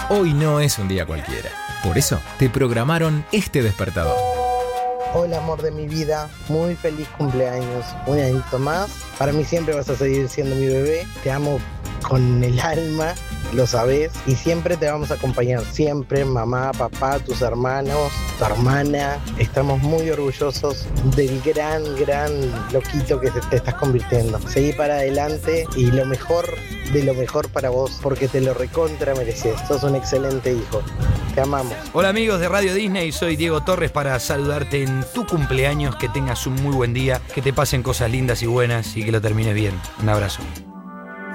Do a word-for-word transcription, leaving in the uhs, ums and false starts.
Hoy no es un día cualquiera. Por eso te programaron este despertador. Hola, amor de mi vida, muy feliz cumpleaños. Un añito más. Para mí siempre vas a seguir siendo mi bebé. Te amo con el alma, lo sabes. Y siempre te vamos a acompañar. Siempre, mamá, papá, tus hermanos, tu hermana. Estamos muy orgullosos del gran, gran loquito que te estás convirtiendo. Seguí para adelante y lo mejor de lo mejor para vos, porque te lo recontra mereces. Sos un excelente hijo. Te amamos. Hola amigos de Radio Disney, soy Diego Torres para saludarte en tu cumpleaños, que tengas un muy buen día, que te pasen cosas lindas y buenas y que lo termines bien. Un abrazo.